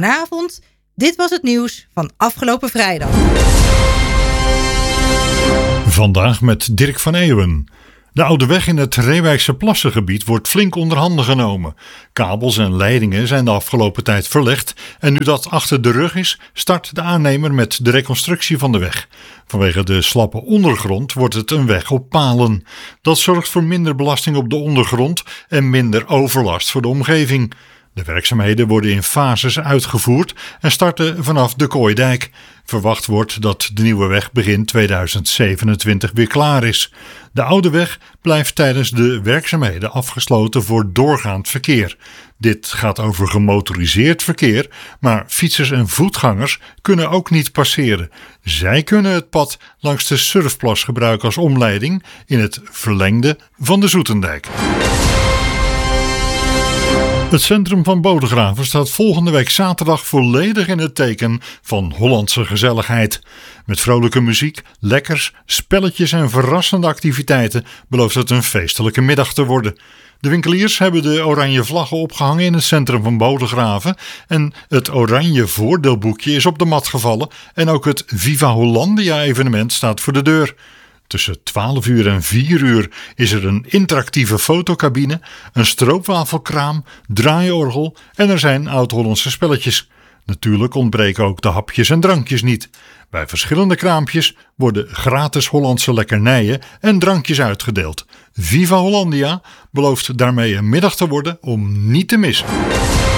Goedenavond, dit was het nieuws van afgelopen vrijdag. Vandaag met Dirk van Eeuwen. De oude weg in het Reewijkse Plassengebied wordt flink onder handen genomen. Kabels en leidingen zijn de afgelopen tijd verlegd en nu dat achter de rug is, start de aannemer met de reconstructie van de weg. Vanwege de slappe ondergrond wordt het een weg op palen. Dat zorgt voor minder belasting op de ondergrond en minder overlast voor de omgeving. De werkzaamheden worden in fases uitgevoerd en starten vanaf de Kooidijk. Verwacht wordt dat de nieuwe weg begin 2027 weer klaar is. De oude weg blijft tijdens de werkzaamheden afgesloten voor doorgaand verkeer. Dit gaat over gemotoriseerd verkeer, maar fietsers en voetgangers kunnen ook niet passeren. Zij kunnen het pad langs de Surfplas gebruiken als omleiding in het verlengde van de Zoetendijk. Het centrum van Bodegraven staat volgende week zaterdag volledig in het teken van Hollandse gezelligheid. Met vrolijke muziek, lekkers, spelletjes en verrassende activiteiten belooft het een feestelijke middag te worden. De winkeliers hebben de oranje vlaggen opgehangen in het centrum van Bodegraven en het oranje voordeelboekje is op de mat gevallen en ook het Viva Hollandia evenement staat voor de deur. Tussen 12 uur en 4 uur is er een interactieve fotocabine, een stroopwafelkraam, draaiorgel en er zijn oud-Hollandse spelletjes. Natuurlijk ontbreken ook de hapjes en drankjes niet. Bij verschillende kraampjes worden gratis Hollandse lekkernijen en drankjes uitgedeeld. Viva Hollandia belooft daarmee een middag te worden om niet te missen.